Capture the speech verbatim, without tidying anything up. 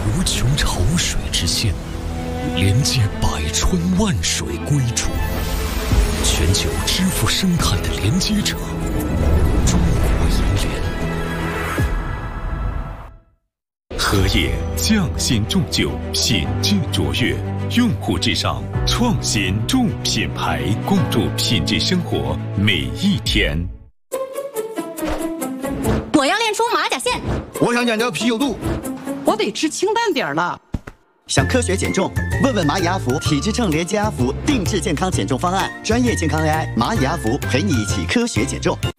无穷潮水之县，连接百川万水归处，全球支付生态的连接者——中国银联。 荷叶匠心铸就，品质卓越，用户至上，创新助品牌，共筑品质生活每一天。 我要练出马甲线， 我想减掉啤酒肚， 我得吃清淡点儿了。 想科学减重？问问蚂蚁阿福体脂秤连接阿福定制健康减重方案，专业健康 A I 蚂蚁阿福陪你一起科学减重。